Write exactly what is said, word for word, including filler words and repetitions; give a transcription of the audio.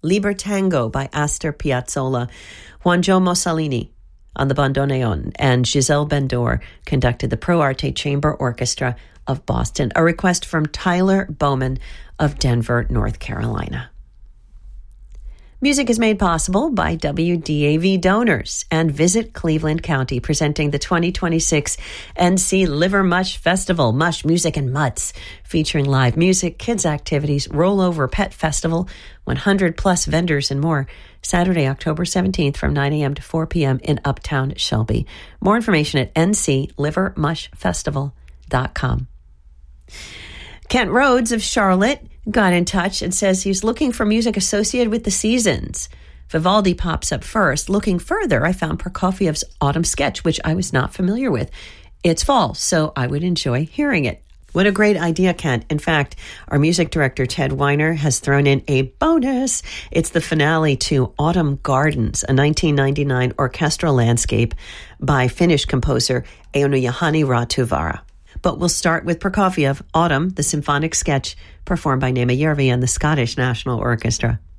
Libertango by Astor Piazzolla. Juanjo Mussolini on the bandoneon, and Giselle Bendor conducted the Pro Arte Chamber Orchestra of Boston. A request from Tyler Bowman of Denver, North Carolina. Music is made possible by W D A V donors and Visit Cleveland County, presenting the twenty twenty-six N C Liver Mush Festival, Mush Music and Mutts, featuring live music, kids activities, rollover pet festival, one hundred plus vendors and more. Saturday, October seventeenth from nine a.m. to four p.m. in Uptown Shelby. More information at n c liver mush festival dot com. Kent Rhodes of Charlotte got in touch and says he's looking for music associated with the seasons. Vivaldi pops up first. Looking further, I found Prokofiev's Autumn Sketch, which I was not familiar with. It's fall, so I would enjoy hearing it. What a great idea, Kent. In fact, our music director, Ted Weiner, has thrown in a bonus. It's the finale to Autumn Gardens, a nineteen ninety-nine orchestral landscape by Finnish composer Eino-Juhani Rautavaara. But we'll start with Prokofiev, Autumn, the symphonic sketch performed by Neema Järvi and the Scottish National Orchestra.